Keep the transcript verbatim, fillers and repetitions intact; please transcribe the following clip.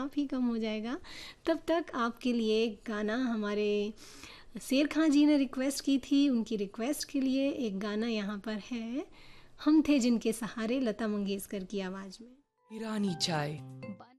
आप ही कम हो जाएगा। तब तक आपके लिए एक गाना हमारे शेर खां जी ने रिक्वेस्ट की थी, उनकी रिक्वेस्ट के लिए एक गाना यहाँ पर है, हम थे जिनके सहारे, लता मंगेशकर की आवाज़ में। ईरानी चाय।